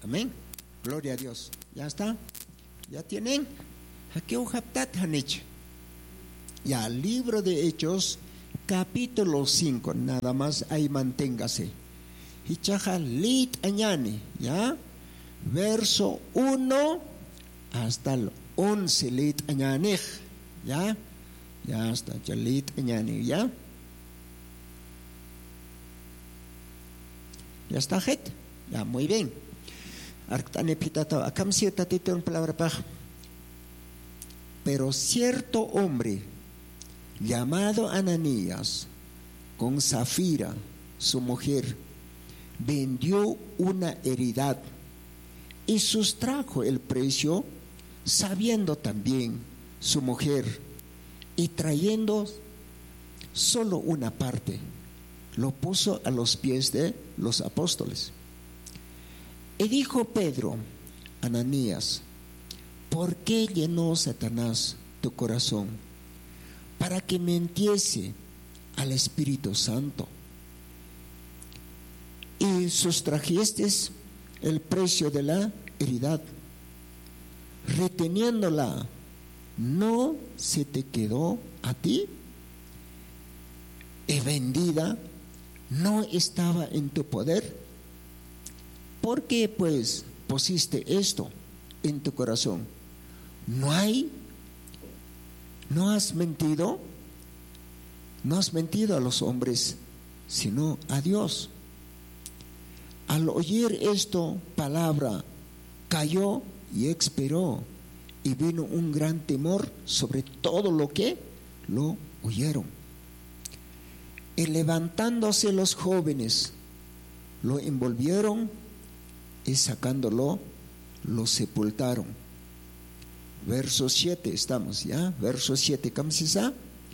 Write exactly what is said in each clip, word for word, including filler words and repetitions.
Amén. Gloria a Dios. ¿Ya está? ¿Ya tienen? Aquí un haptat hanich. Ya, libro de Hechos, capítulo cinco. Nada más ahí manténgase. Hichaja lit añani. ¿Ya? Verso uno hasta el once lit añani. ¿Ya? Ya está. Ya lit añani. ¿Ya? ¿Ya está, gente? Ya, muy bien. Pero cierto hombre llamado Ananías, con Zafira, su mujer, vendió una heredad y sustrajo el precio, sabiendo también su mujer, y trayendo solo una parte, lo puso a los pies de los apóstoles. Y dijo Pedro, Ananías, ¿por qué llenó Satanás tu corazón para que mintiese al Espíritu Santo y sustrajiste el precio de la heredad, reteniéndola? ¿No se te quedó a ti? ¿Y vendida no estaba en tu poder? ¿Por qué pues pusiste esto en tu corazón? No hay, no has mentido, no has mentido a los hombres, sino a Dios. Al oír esto, palabra, cayó y expiró, y vino un gran temor sobre todo lo que lo oyeron. Y levantándose los jóvenes, lo envolvieron y sacándolo, lo sepultaron. Verso siete, estamos ya, verso siete, ¿cómo se dice?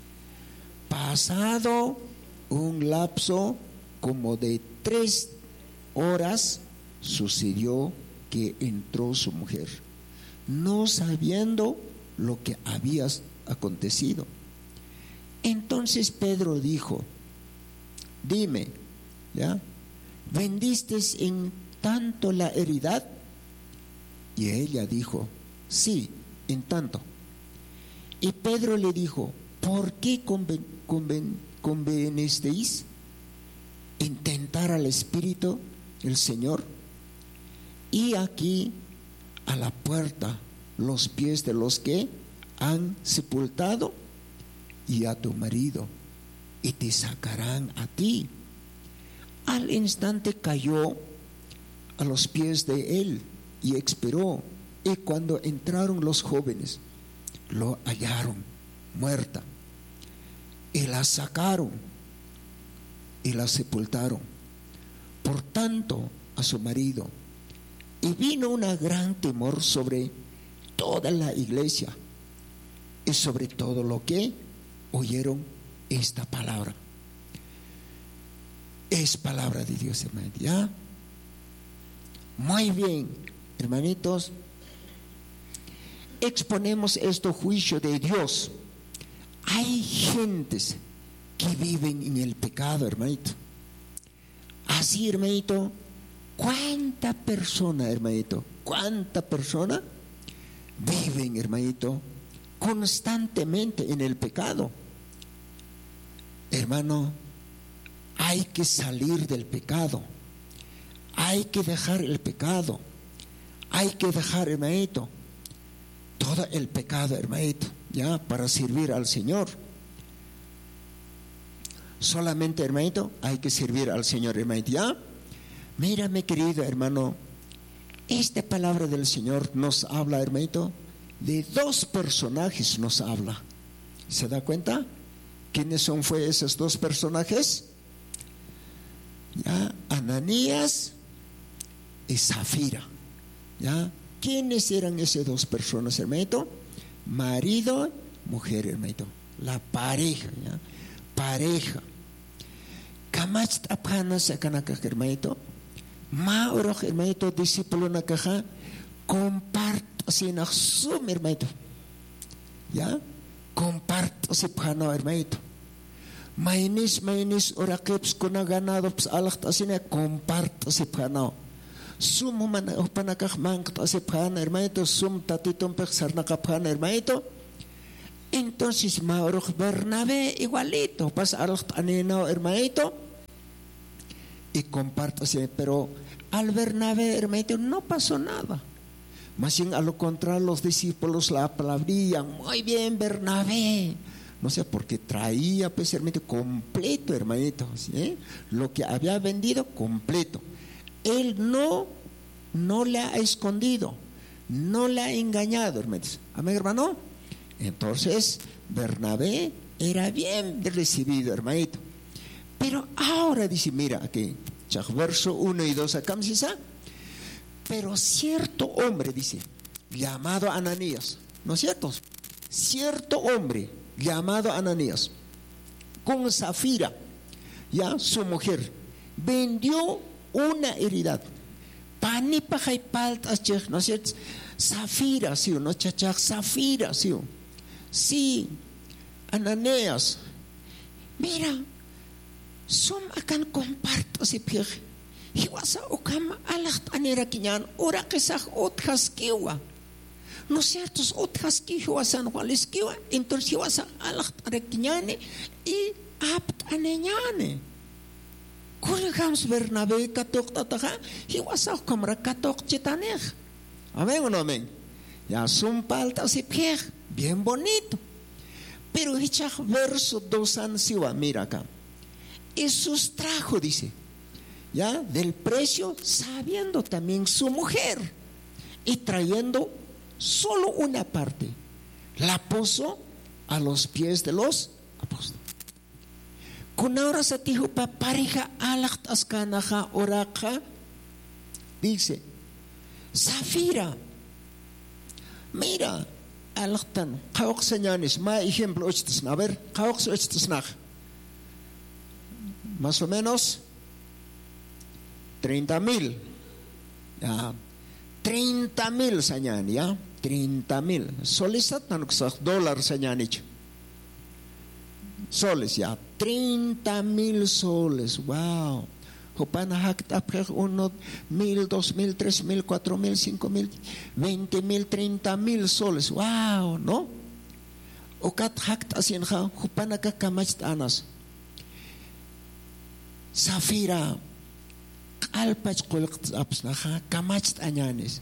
Pasado un lapso como de tres horas, sucedió que entró su mujer, no sabiendo lo que había acontecido. Entonces Pedro dijo, dime, ¿ya? ¿Vendiste en tanto la heredad? Y ella dijo, sí, en tanto. Y Pedro le dijo, ¿por qué conven, conven, convenisteis en tentar al Espíritu, el Señor? Y aquí a la puerta los pies de los que han sepultado y a tu marido, y te sacarán a ti. Al instante cayó a los pies de él y expiró. Y cuando entraron los jóvenes, lo hallaron muerta, y la sacaron y la sepultaron. Por tanto, a su marido. Y vino un gran temor sobre toda la iglesia y sobre todo lo que oyeron esta palabra. Es palabra de Dios, hermano. ¿Ya? Muy bien, hermanitos. Exponemos este juicio de Dios. Hay gentes que viven en el pecado, hermanito. Así, hermanito, ¿cuánta persona, hermanito? ¿Cuánta persona viven, hermanito, constantemente en el pecado? Hermano, hay que salir del pecado. Hay que dejar el pecado. Hay que dejar, hermanito, todo el pecado, hermanito, ya, para servir al Señor. Solamente, hermanito, hay que servir al Señor, hermanito, ya. Mira, mi querido hermano, esta palabra del Señor nos habla, hermanito, de dos personajes nos habla. ¿Se da cuenta? ¿Quiénes son fue esos dos personajes? Ya, Ananías y Zafira. ¿Ya? ¿Quiénes eran esas dos personas, hermanito? Marido, mujer, hermanito. La pareja, ¿ya? Pareja. Kamach taphanas akanaka, hermanito. Mauro, hermanito, discípulo na caja, comparto así na sum, hermanito. ¿Ya? Comparto así pano, hermanito. Mainis, mainis, orakeps, kuna ganado, ps alakt así na comparto así pano. Sum panakajman asepjan hermanito, sum tatiton pexarnakapjan hermanito. Entonces Mauro Bernabé igualito, pasa al anino hermanito y compártase, pero al Bernabé hermanito no pasó nada. Más bien a lo contrario los discípulos la aplaudían, muy bien Bernabé. No sé, porque traía pues hermanito completo hermanito, ¿sí? Lo que había vendido completo. Él no, no le ha escondido, no le ha engañado hermanos. Amén hermano. Entonces Bernabé era bien recibido hermanito. Pero ahora dice, mira aquí, verso uno y dos acá, pero cierto hombre, dice, llamado Ananías, ¿no es cierto? Cierto hombre llamado Ananías, con Zafira, ya su mujer, vendió una heredad. Panipajay paltas, ¿no es cierto? Zafira, sí, no chachaj, Zafira, sí. Sí, Ananías, mira, som akan comparto si pig. Hiwasa ukam alacht anera kinyan, ora kesach othaskiwa. No es cierto, othaskiwa san waliskiwa, entonces hiwasa alacht arekinyane y apt anenyane. Kulgams Bernabé katok tataja, hiwasa ukamra katok chitanech. Amén o no amén. Ya son palta si pig. Bien bonito. Pero echaj verso dos ansiwa, mira acá. Y sustrajo, dice, ya, del precio, sabiendo también su mujer. Y trayendo solo una parte. La puso a los pies de los apóstoles. Con ahora se dijo pareja alacht askanaja oraja. Dice, Zafira, mira, altan kawak señanes, ma ejemplo ochtas, a ver, kawak ochtas nach, más o menos treinta mil, ya, treinta mil señan, ya, treinta mil, soles tanuksak dólar señanich, soles ya, treinta mil soles, wow. Hopana hakt apre uno mil, dos mil, tres mil, cuatro mil, cinco mil, veinte mil, treinta mil soles. Wow, ¿no? Okat hakt asienja, hopana kakamach anas. Zafira, alpach kolkt apsnaja, kamach anyanes.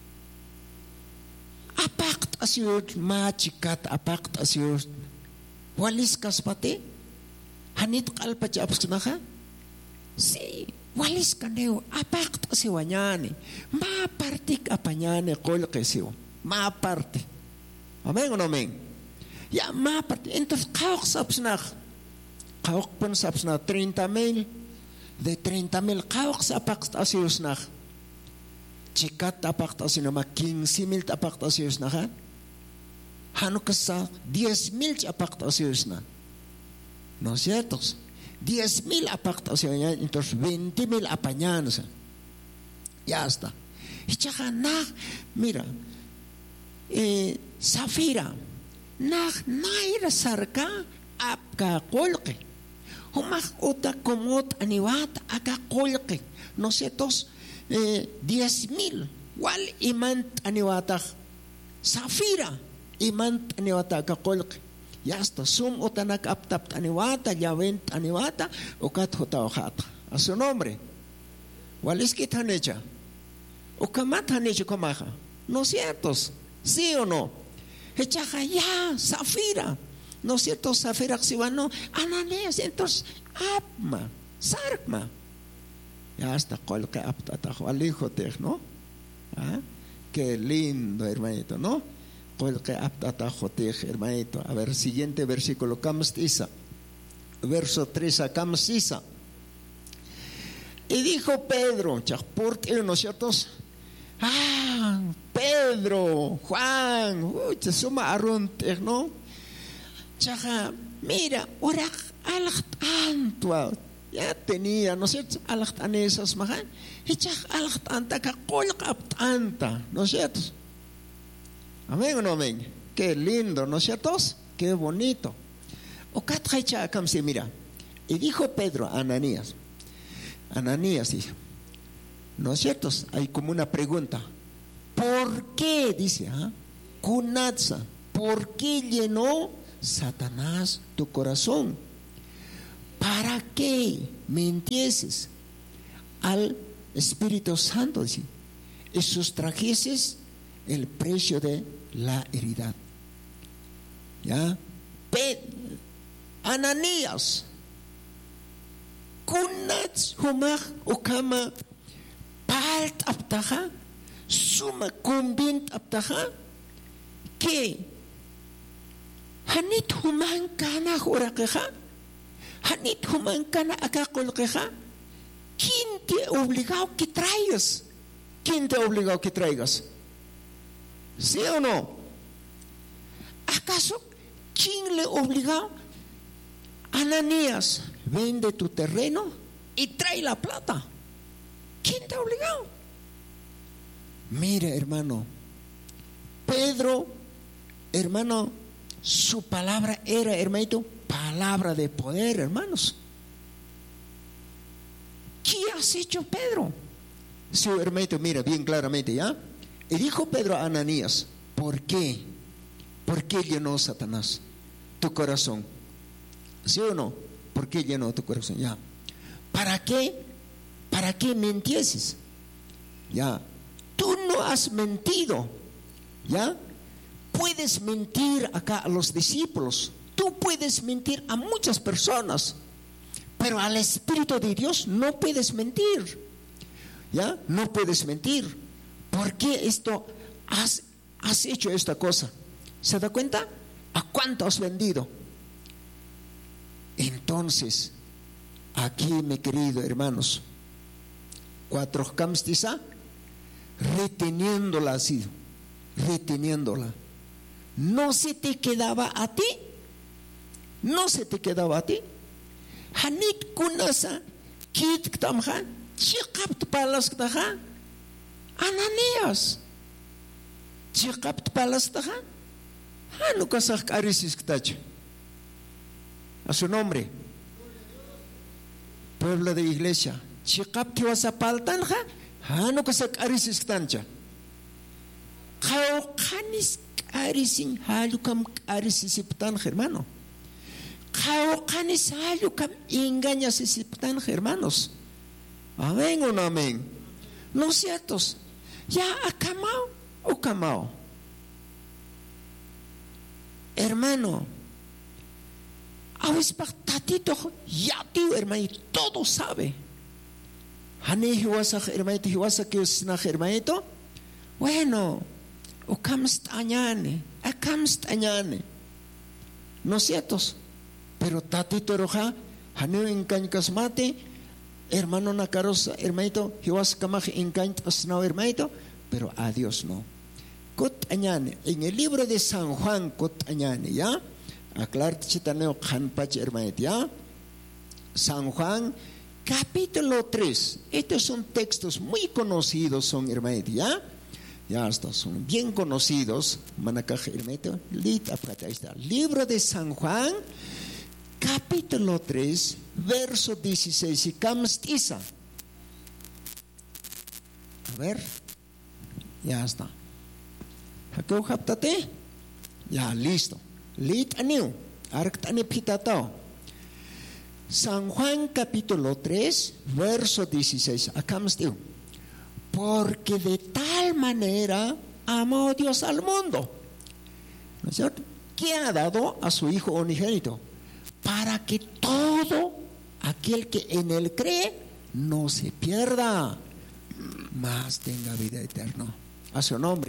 Apakt asiot, machikat apakt asiot. Walis kaspate, hanit alpach apsnaja. Sí, walis kaneo, apakt si wanyani, ma partik apanyane kol kesiw, ma parte. Amén o no amén? Ya ma parte. Entonces kawak sapsnak, kawak pun sapsnak treinta mil, de treinta mil kawak sapakt asiusnak, chikat apakt asinama quince mil apakt asiusnak, hanukasa diez mil apakt asiusnak, ¿no es cierto? diez mil apactos, entonces veinte mil apañanos. Ya está. Y chaja, nah, mira, eh, Zafira, nah, naira sarka, apka kolke. Humach ota komot aniwat, aka kolke. No sé, tos, eh, diez mil, wal imant aniwatach. Zafira, imant aniwata, aka kolke. Ya está, sum otanak aptap aniwata, ya vent aniwata, okat hota ojata. A su nombre. Waliskit hanecha. Okamat hanecha komaja. ¿No es cierto? ¿Sí o no? Echaja ya, Zafira. ¿No es cierto? Zafira xibano, Ananías, entonces, apma, sarkma. Ya está, colque aptatajo, al hijo te, ¿no? ¿Ah? Qué lindo, hermanito, ¿no? Hermanito. A ver, siguiente versículo. Verso tres a Camsisa. Y dijo Pedro, ¿no es cierto? Ah, Pedro, Juan, uy, te suma arrunte, ¿no? Chaja, mira, ora alacht antua. Ya tenía, ¿no es cierto? Alacht anesas mahan. Y chaj alacht anta ka kolka anta, ¿no es cierto? Amén o no amén. Qué lindo, ¿no es cierto? Qué bonito. Mira, y dijo Pedro a Ananías, Ananías dijo, ¿No es cierto? Hay como una pregunta. ¿Por qué? Dice, ¿ah? Kunatsa, ¿por qué llenó Satanás tu corazón? ¿Para qué mentieses al Espíritu Santo? Dice, y sustrajeses el precio de la heredad. ¿Ya? Pe- Ananías, Kunats humach ukama palt aptaja, suma kumbint aptaja, que hanit human kana hurakeja, hanit human kana akakolkeja. ¿Quién te ha obligado que traigas? ¿Quién te ha obligado que traigas? ¿Sí o no? ¿Acaso quién le obligó? Ananías, vende tu terreno y trae la plata. ¿Quién te ha obligado? Mire, hermano, Pedro, hermano, su palabra era, hermanito, palabra de poder, hermanos. ¿Qué has hecho, Pedro? Su hermanito, mira bien claramente, ¿ya? Y dijo Pedro a Ananías, ¿por qué? ¿Por qué llenó Satanás tu corazón? ¿Sí o no? ¿Por qué llenó tu corazón? Ya. ¿Para qué? ¿Para qué mentieses? Ya. Tú no has mentido. ¿Ya? Puedes mentir acá a los discípulos. Tú puedes mentir a muchas personas. Pero al Espíritu de Dios no puedes mentir. ¿Ya? No puedes mentir. ¿Por qué esto has, has hecho esta cosa? ¿Se da cuenta? ¿A cuánto has vendido? Entonces, aquí, mi querido hermanos, cuatro camstiza, reteniéndola así, reteniéndola. No se te quedaba a ti, no se te quedaba a ti. Hanit kunasa, kit tamha, chikapt palas taha, Ananías, chikapt palas taha. Ah, no casak arisis ktacha. A su nombre, pueblo de iglesia, chikap tiwasa paltanja, ah, no casak arisis ktancha. Kaukanis arisin halukam arisis iptanja, hermano. Kaukanis halukam engañas iptanja, hermanos. Amén o no amén. No ciertos. Ya acamao o camao. Hermano, a veces tatito ya tío hermano, todo sabe. Hane hiwasa hermanito, hiwasa que usna hermanito. Bueno, o camst añane, a camst añane. No ciertos, pero tatito roja, hane en cañcas mate, hermano nacaros hermanito, hiwasa camaj en cañcas no hermanito, pero a Dios no. Kot añane, en el libro de San Juan, kot añane, ¿ya? Aclar chitaneo hanpach hermanito, ¿ya? San Juan, capítulo tres. Estos son textos muy conocidos, son hermanito, ¿ya? Ya estos son bien conocidos. Manacaj hermanito, lit apata, ahí está. Libro de San Juan, capítulo tres, verso dieciséis. Y camstiza. A ver, ya está. Ya, listo. Lit aniu, arct aniphitatao. San Juan capítulo tres, verso dieciséis. Acá me digo, porque de tal manera amó Dios al mundo, ¿no es cierto?, que ha dado a su Hijo unigénito, para que todo aquel que en él cree no se pierda, mas tenga vida eterna. A su nombre.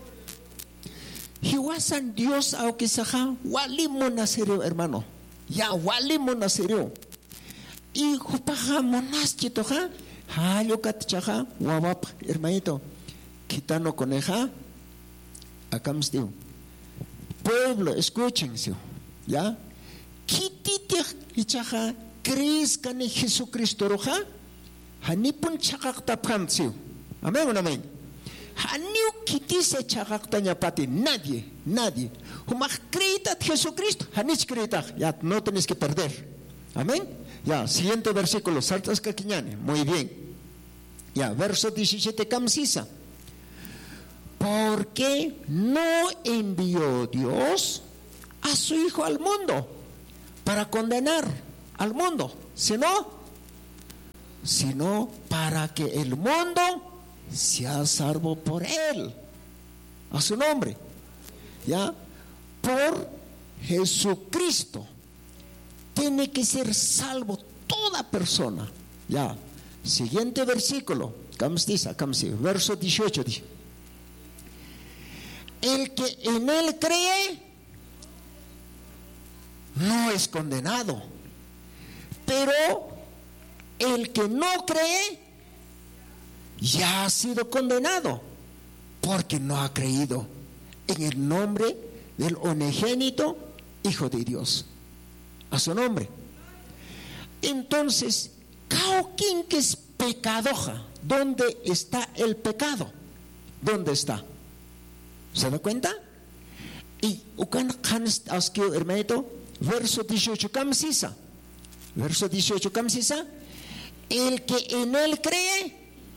Hiwasan Dios aunque saja wali monasterio, hermano. Ya wali monasterio. Y jupaja monasterio ja hayo katchaja wawap hermanito. Quitano coneja. Acá me digo, pueblo, escúchense. Ya. Kitite hichaja crees que en Jesucristo roja. Hanipun chakak tapkamtsio. Amén o amén. Haniu kitise chakaktaña pati, nadie, nadie. Humak creítat Jesucristo, hanich creítat, ya no tenés que perder. Amén. Ya, siguiente versículo, saltas caquiñane, muy bien. Ya, verso diecisiete, Camsisa. Porque no envió Dios a su Hijo al mundo para condenar al mundo, sino, sino para que el mundo sea salvo por él, a su nombre, ya, por Jesucristo tiene que ser salvo toda persona. Ya, siguiente versículo, Camsisa, Camsisa, verso dieciocho dice: el que en él cree no es condenado, pero el que no cree ya ha sido condenado, porque no ha creído en el nombre del unigénito Hijo de Dios, a su nombre. Entonces, cada quien que es pecadoja, ¿dónde está el pecado? ¿Dónde está? ¿Se da cuenta? Y ukan hans askio hermanito, verso dieciocho Camsisa, verso dieciocho Camsisa, el que en él cree,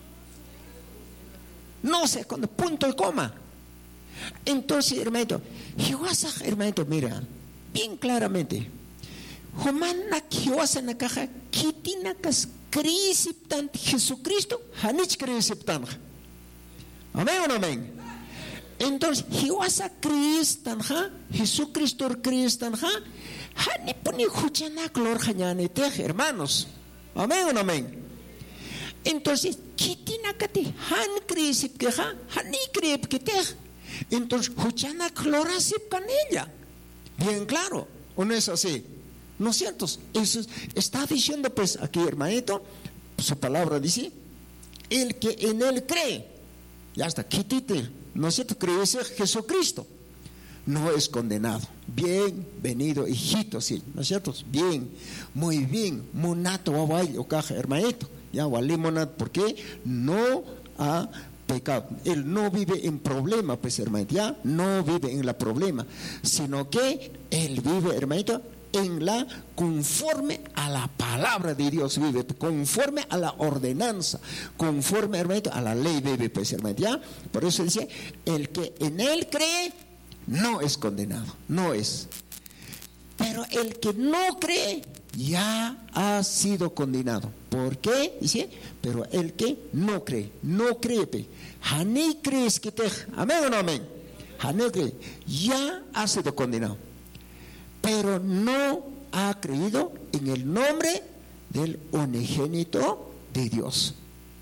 no sé, cuando punto y coma. Entonces, hermanito, hermanito, mira, bien claramente, Humana kiwasa na caja, kitina kas crisiptan Jesucristo, hanich crisiptan. Amén o no amén. Entonces, hiwasa cristan ha, Jesucristo cristan ha, hani poni huchana clor hañane te, hermanos. Amén o no amén. Entonces, kitina kati han crisip que ha, hani crip que te. Entonces, huchana clorasip con ella. Bien claro, ¿o no es así? ¿No es cierto? Eso está diciendo pues aquí, hermanito, su palabra dice, el que en él cree, ya está, quitite, ¿no es cierto? Cree en Jesucristo, no es condenado. Bienvenido, hijito, sí, ¿no es cierto? Bien, muy bien, monato, waway, okaja, hermanito, ya, walimonat, porque no ha pecado. Él no vive en problema, pues, hermanito, ya, no vive en la problema, sino que él vive, hermanito, en la conforme a la palabra de Dios vive, conforme a la ordenanza, conforme, hermanito, a la ley vive, pues, hermano, ya. Por eso dice, el que en él cree no es condenado, no es. Pero el que no cree ya ha sido condenado. ¿Por qué? Dice, pero el que no cree, no cree, pe. Haní crees que te, amén o no amén. Haní cree, ya ha sido condenado, pero no ha creído en el nombre del unigénito de Dios,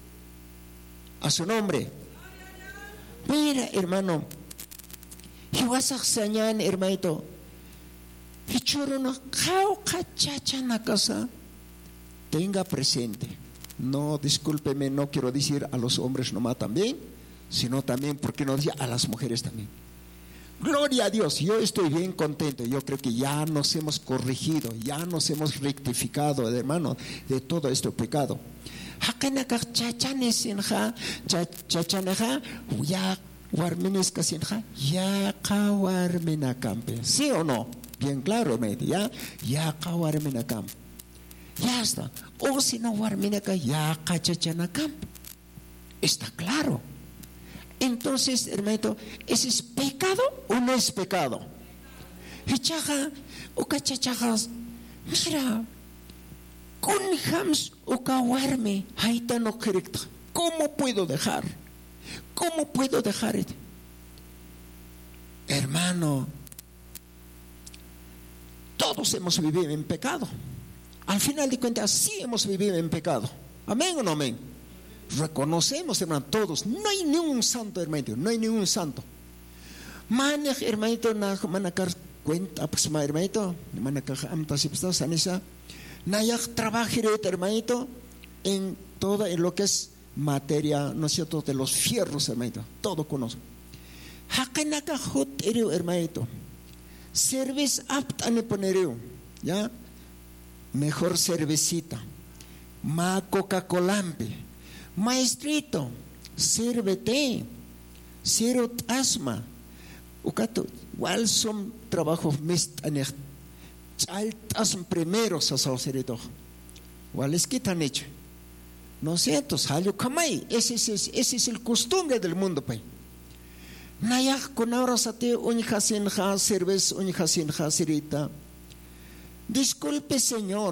a su nombre. Mira, hermano, hiwasaxañan, hermanito, hichorono jauca chacha na casa, tenga presente. No, discúlpeme, no quiero decir a los hombres nomás también, sino también, porque no dice a las mujeres también. Gloria a Dios, yo estoy bien contento. Yo creo que ya nos hemos corregido, ya nos hemos rectificado, hermano, de todo este pecado. ¿Sí o no? Bien claro, ya, ya ya está. O si no, ya está claro. Entonces, hermanito, ¿ese es pecado o no es pecado? Hichaja, ukachachajas, mira, kunhams ukawarme, haita no correcta. ¿Cómo puedo dejar? ¿Cómo puedo dejar? Hermano, todos hemos vivido en pecado. Al final de cuentas, sí hemos vivido en pecado. ¿Amén o no amén? Reconocemos, hermano, todos. No hay ningún santo, hermanito. No hay ningún santo. Manej, hermanito, na manakar cuenta, pues, hermanito, manakar amtasipsta, sanisa. Nayak trabajaré, hermanito, en todo en lo que es materia, ¿no es cierto?, de los fierros, hermanito. Todo conozco. Hakanaka hot ereo, hermanito. Cerveza apt ane ponereo, ¿ya? Mejor cervecita. Ma Coca-Colampe. Maestrito, sírvete, cero asma. Ucato, igual son trabajos mestanecht. Altas primeros a salcerito. Igual es que tan hecho. ¿No es cierto? Salió kamay. Ese es, ese es el costumbre del mundo, pues. Nayak con ahora sate unjasinja cerveza unjasinja sirita. Disculpe, señor.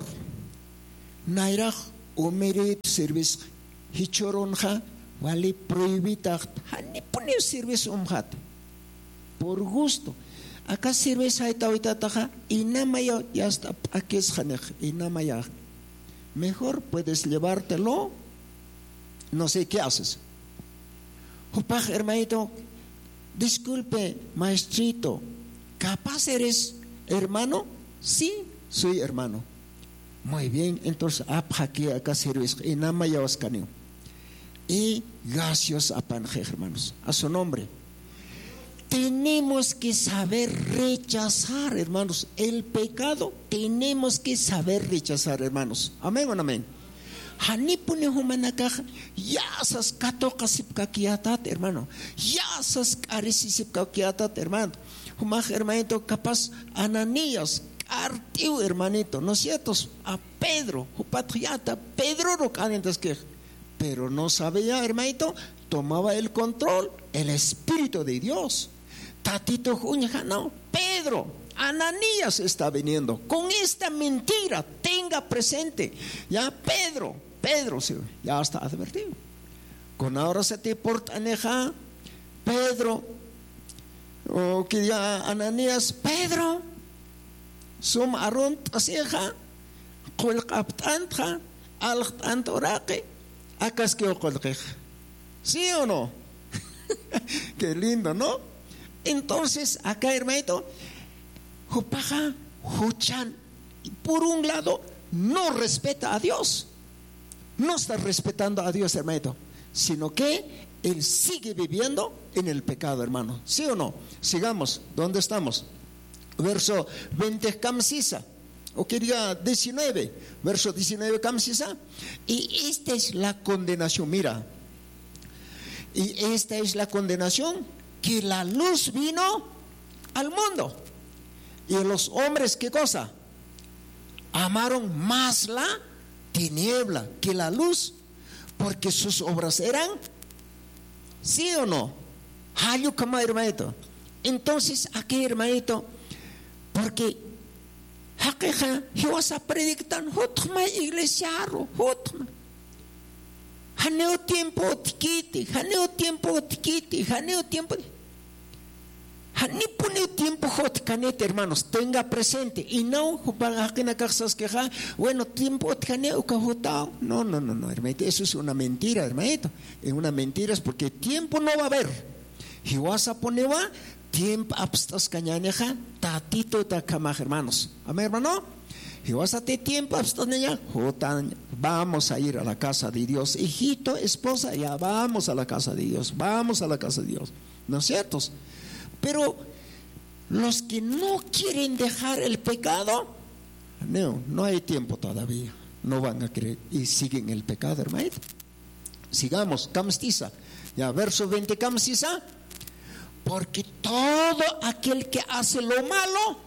Nayak omerit cerveza hichoronja vale prohibita. Hani pone cerveza umhat. Por gusto. Acá cerveza está ahorita taja y namaya ya está aquí es janej y namaya. Mejor puedes llevártelo. No sé qué haces. Opaj, hermanito, disculpe, maestrito, ¿capaz eres hermano? Sí, soy hermano. Muy bien, entonces aquí acá cerveza y namaya wascaneo. Y gracias a Panje, hermanos, a su nombre. Tenemos que saber rechazar, hermanos, el pecado. Tenemos que saber rechazar, hermanos. Amén o no amén. Hanipune humanakaj, yasas katokasip kakiatat, hermano. Yasas karisisip kakiatat, hermano. Humaj, hermanito, capaz Ananías, artiu, hermanito, ¿no es cierto? A Pedro, hupatriata, Pedro no canentas que, pero no sabía, hermanito, tomaba el control, el Espíritu de Dios. Tatito Juña, no, Pedro, Ananías está viniendo con esta mentira, tenga presente, ya Pedro, Pedro, ya está advertido. Con ahora se te portaneja, Pedro, o que ya Ananías, Pedro, sum arunt asieja, colcaptanja, altantorake, acas que ocolqueja. ¿Sí o no? Qué lindo, ¿no? Entonces, acá, hermanito, Jupaja, Juchan, por un lado, no respeta a Dios. No está respetando a Dios, hermanito, sino que él sigue viviendo en el pecado, hermano. ¿Sí o no? Sigamos, ¿dónde estamos? Verso veinte, Camsisa, o quería diecinueve, verso diecinueve, Camsisa. Y esta es la condenación, mira. Y esta es la condenación, que la luz vino al mundo. Y los hombres, ¿qué cosa? Amaron más la tiniebla que la luz, porque sus obras eran, ¿sí o no? Hayo kama, hermanito. Entonces, aquí, hermanito, porque hakeja, vas a predicar, hotma iglesia, hotma. Haneo tiempo tiquiti, haneo tiempo tiquiti, haneo tiempo. Hanipune tiempo hot canete, hermanos, tenga presente. Y no, bueno, tiempo caneo cajotao. No, no, no, no, hermanito, eso es una mentira, hermanito. Es una mentira, es porque tiempo no va a haber. Y vas a poner tiempo abstas cañaneja, tatito tacama, hermanos. Amén, hermano. Y vas a tener tiempo, vamos a ir a la casa de Dios. Hijito, esposa, ya vamos a la casa de Dios. Vamos a la casa de Dios. ¿No es cierto? Pero los que no quieren dejar el pecado, no, no hay tiempo todavía. No van a creer y siguen el pecado, hermano. Sigamos, Camstiza. Ya, verso veinte, Camstiza. Porque todo aquel que hace lo malo,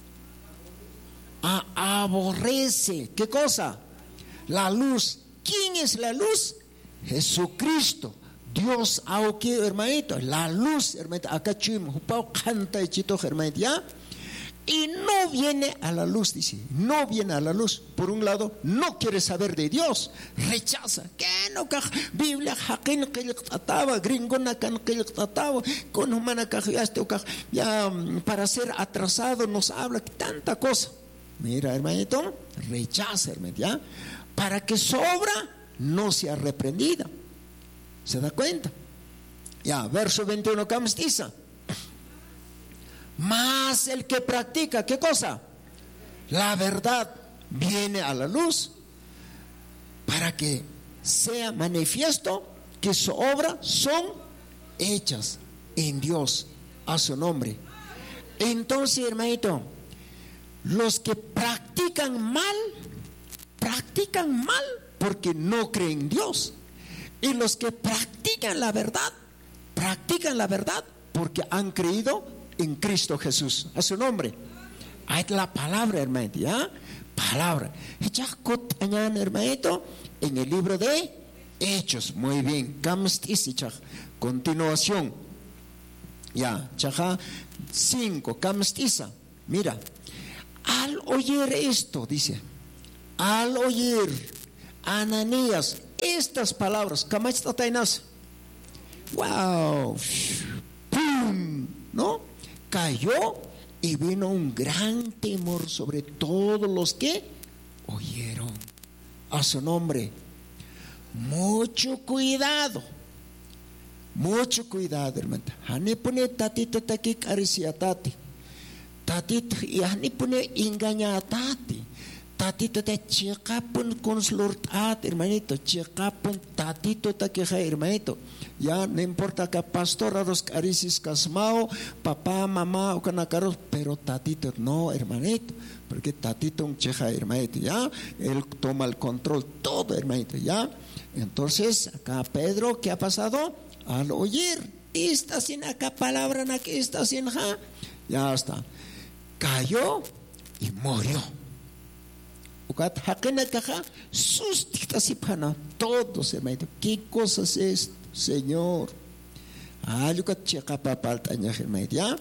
A aborrece, ¿qué cosa? La luz. ¿Quién es la luz? Jesucristo, Dios, aunque, hermanito, la luz, hermanito, acá chimo, canta y chito, hermanito, ¿ya? Y no viene a la luz, dice, no viene a la luz. Por un lado, no quiere saber de Dios, rechaza. ¿Qué no? Biblia, jaquín que le trataba, gringona que le trataba, con humana que ya para ser atrasado nos habla tanta cosa. Mira, hermanito, rechaza, hermanito, ¿ya? Para que su obra no sea reprendida. ¿Se da cuenta? Ya, verso veintiuno, Camstiza. Más el que practica, ¿qué cosa? La verdad viene a la luz para que sea manifiesto que su obra son hechas en Dios a su nombre. Entonces, hermanito, los que practican mal, practican mal porque no creen en Dios. Y los que practican la verdad, practican la verdad porque han creído en Cristo Jesús, a su nombre. Ahí es la palabra, hermanito, ¿ya? Palabra. Hermanito, en el libro de Hechos, muy bien. Kamstisi, chaj. Continuación. Ya, chaja. Cinco, kamstisa. Mira, al oír esto, dice, al oír Ananías estas palabras, kamachtatainas. Wow, ¡pum! ¿No? Cayó y vino un gran temor sobre todos los que oyeron a su nombre. Mucho cuidado, mucho cuidado, hermano. Hani pone tatito taki karisia tati, tatito y hani pone engaña tati, tatito te checapun consultat, hermanito, checapun tatito taqueja, hermanito. Ya no importa que pastor a los caricis casmao, papá, mamá o canacaros, pero tatito no, hermanito, porque tatito un cheja, hermanito, ya, él toma el control, todo, hermanito, ya. Entonces, acá Pedro, ¿qué ha pasado? Al oír, esta sin acá palabra, esta sin ja, ya está, cayó y murió. Todos, hermanito, ¿qué cosa es esto, Señor? ¿Ya?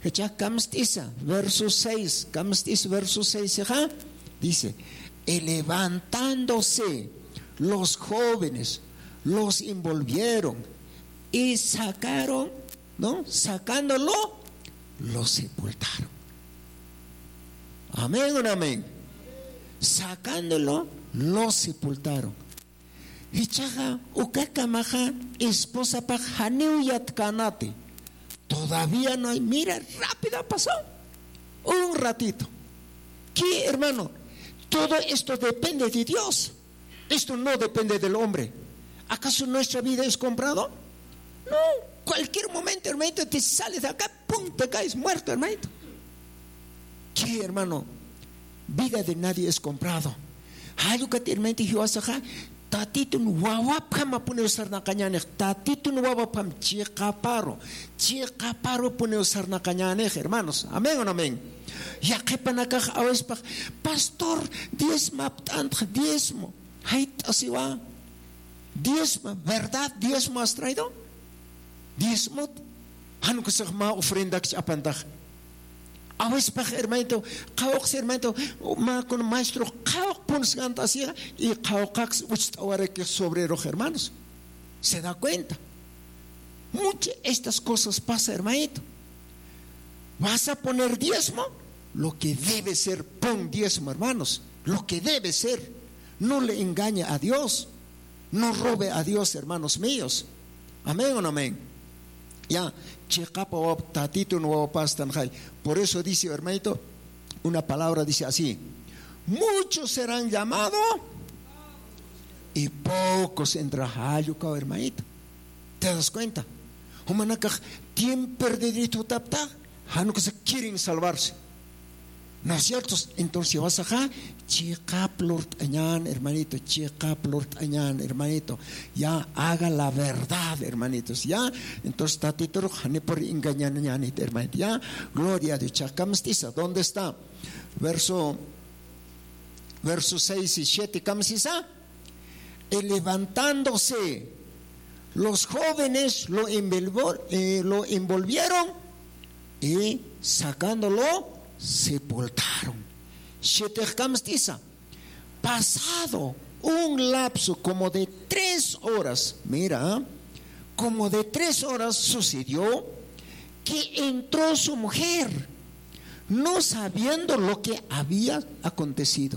Verso seis, verso seis, dice, y levantándose los jóvenes, los envolvieron y sacaron, ¿no? Sacándolo, lo sepultaron. Amén o amén. Sacándolo, lo sepultaron. Y chaja, ukakamaja, esposa pa haniuyat kanate. Todavía no hay, mira, rápido pasó. Un ratito. ¿Qué, hermano? Todo esto depende de Dios. Esto no depende del hombre. ¿Acaso nuestra vida es comprado? No, cualquier momento, hermanito, te sales de acá, pum, te caes muerto, hermanito. ¿Qué, hermano? Vida de nadie es comprado. Hayukati, hermanito, hiwasaja, tatitun wawapam pone usar na kanyane, tatitun wawapam chiqaparo, chiqaparo pone usar na kanyane, hermanos. Amén o no amén. Ya que panakaj awespa, pastor, diezma, diezmo. Hait asiwa, diezmo, ¿verdad? Diezmo has traído? Diezmo, han kusag ma ofrenda kis apandaj. Awes pa hermanito, kawak si hermanito, ma con maestro, kawak pun seganta así y kawak ustaware que sobre los hermanos. Se da cuenta. Muchas estas cosas pasan, hermanito. ¿Vas a poner diezmo? Lo que debe ser, pon diezmo, hermanos. Lo que debe ser. No le engañe a Dios. No robe a Dios, hermanos míos. Amén o no amén. Ya, tatito no pastan. Por eso dice, hermanito, una palabra dice así: muchos serán llamados y pocos entrarán, hermanito. ¿Te das cuenta? ¿Quién perderito tapta? Que se quieren salvarse. ¿No es cierto? Entonces vas acá, chica plort añan, hermanito, chica plort añan, hermanito, ya haga la verdad, hermanitos, ya. Entonces tatito jane por engañar, hermanito, ya. Gloria a Dios. Chacamstiza, ¿dónde está? Verso verso seis y siete, camstisa. Y levantándose los jóvenes lo envolvieron, eh, lo envolvieron y sacándolo sepultaron. Pasado un lapso como de tres horas, mira, como de tres horas sucedió que entró su mujer, no sabiendo lo que había acontecido.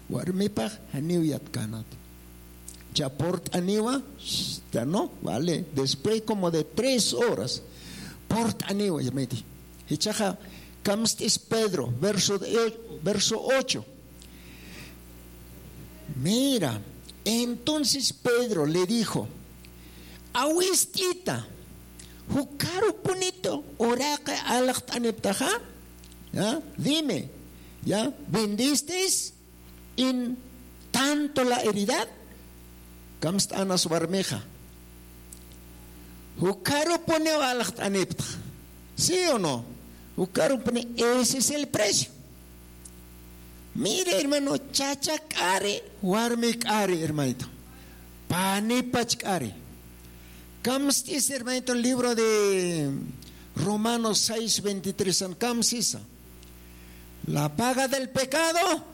Ya por aniwa, ya no, vale, después como de tres horas, por aniwa, ya me di. Camstis Pedro, verso, de, verso ocho. Mira, entonces Pedro le dijo: Ahuistita, Jucaru punito, oraca alactaneptaja, ¿ya? Dime, ¿ya? ¿Vendisteis en tanto la heredad? Camstanas barmeja. Jucaru pone alactaneptaja, ¿sí o no? Ese es el precio. Mire, hermano, chacha care, warme care, hermanito. Panipachkari. Kamstis, hermanito, el libro de Romanos seis, veintitrés. Kamsisa. La paga del pecado.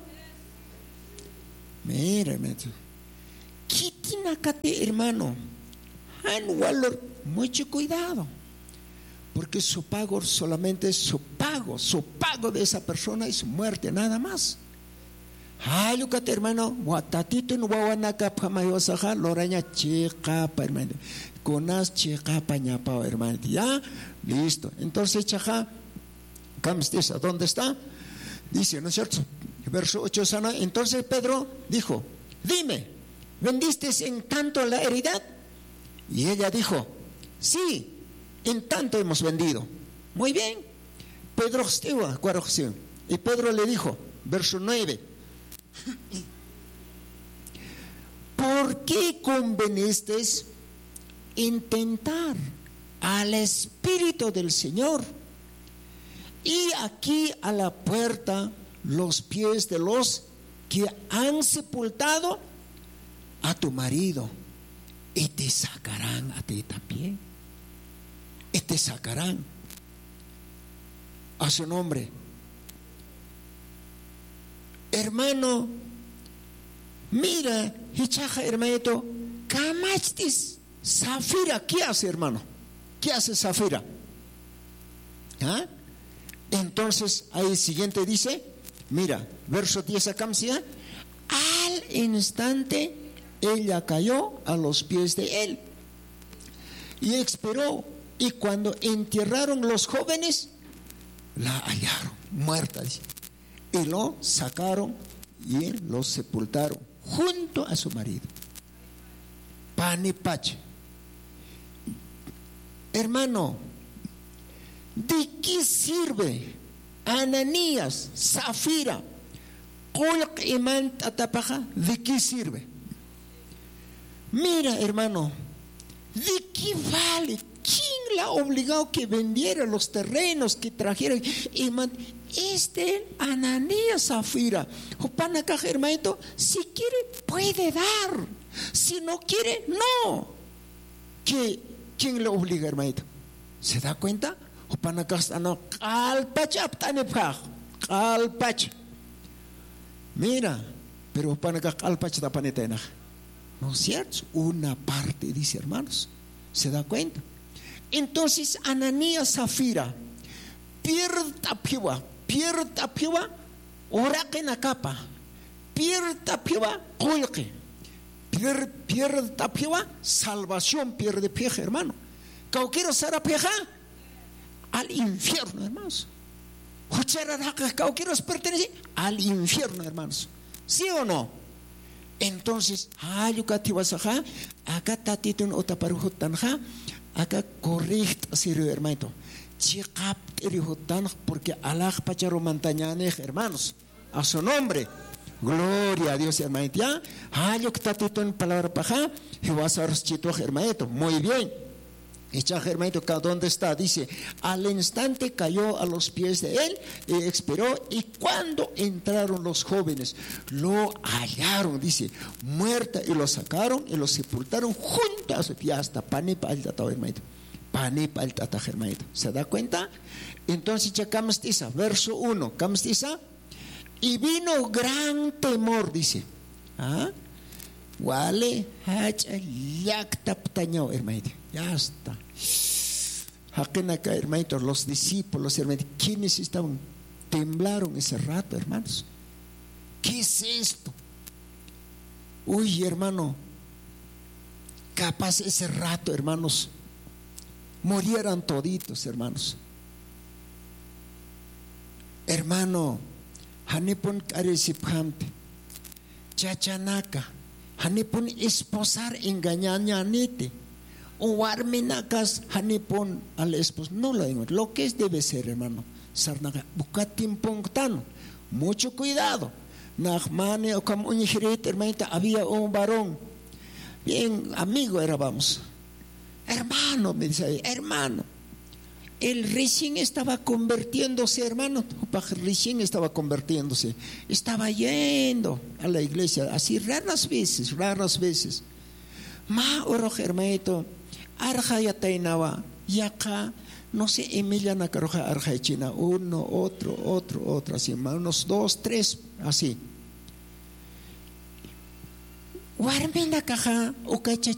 Mira, hermanito. Kitinakate, hermano. Han valor, mucho cuidado. Porque su pago solamente es su pago. Su pago de esa persona es muerte, nada más. Hayukate, hermano. Watatito no wawanaka pamayosaja. Loraña chiqapa, hermano. Conas chiqapa ñapao, hermano. Ya, listo. Entonces, chaja. Kamstisa, ¿dónde está? Dice, ¿no es cierto? Verso ocho sana. Entonces Pedro dijo: dime, ¿vendiste en tanto la heredad? Y ella dijo: sí, en tanto hemos vendido. Muy bien. Pedro y Pedro le dijo, verso nueve: ¿por qué conveniste en tentar al Espíritu del Señor? Y aquí a la puerta los pies de los que han sepultado a tu marido, y te sacarán a ti también, y te sacarán a su nombre. Hermano, mira, hichaja, hermanito, kamachtis, Zafira, ¿qué hace, hermano? ¿Qué hace Zafira? ¿Ah? Entonces, ahí siguiente dice, mira, verso diez a Kamsia, al instante ella cayó a los pies de él y esperó, y cuando entierraron los jóvenes, la hallaron muerta, dice, y lo sacaron y lo sepultaron junto a su marido. Panipache. Hermano, ¿de qué sirve Ananías, Zafira, ¿de qué sirve? Mira, hermano, ¿de qué vale? ¿Quién la ha obligado que vendiera los terrenos, que trajera? Este Ananías, Zafira, hermanito, si quiere puede dar, si no quiere, no. ¿Qué, ¿Quién le obliga, hermanito? ¿Se da cuenta? Mira, pero no es cierto, una parte, dice, hermanos, ¿se da cuenta? Entonces Ananías, Zafira pierde piwa, pierde piwa, oraque na capa, pierde piwa, colque, pierde piwa, salvación, pierde pieja, hermano. ¿Cauquero será pieja? Al infierno, hermanos. ¿Cauqueros pertenece? Al infierno, hermanos. ¿Sí o no? Entonces, acá tatitun otaparujutanja, acá correcto, serio, hermano. Chicap erijutan, porque Allah pacharo montañane, hermanos, a su nombre. Gloria a Dios, hermano. Ya, hayuk tatitun palabra paja, y vas a rechito, hermano. Muy bien. Echa hermanito, ¿dónde está? Dice, al instante cayó a los pies de él y esperó, y cuando entraron los jóvenes lo hallaron, dice, muerta, y lo sacaron y lo sepultaron junto a su pie. Hasta panipa el tata, hermanito, panipa el tata, hermanito. ¿Se da cuenta? Entonces ya camstiza, verso uno, camstiza, y vino gran temor, dice, ¿ah? Wale, hacha, yak taptaño, hermanito. Ya está. Acá, hermanitos, los discípulos, hermanitos, ¿quiénes estaban? Temblaron ese rato, hermanos. ¿Qué es esto? Uy, hermano, capaz ese rato, hermanos, murieran toditos, hermanos. Hermano, hanipun karesiphamte, chachanaka, hanipun esposar engañañanite. O warminakas hanipon al esposo. No lo digo. Lo que es debe ser, hermano. Sarnaga. Bukatim pongtano. Mucho cuidado. Nahmane o como un hermanita, había un varón. Bien amigo era, vamos. Hermano, me dice, hermano. El recién estaba convirtiéndose, hermano. Recién estaba convirtiéndose. Estaba yendo a la iglesia. Así raras veces, raras veces. Ma oro hermanito, arja ya tainawa, yaca, no sé, Emilia Nacaroja arja china, uno, otro, otro, otro, así, unos dos, tres, así. Warmina caja, o cacha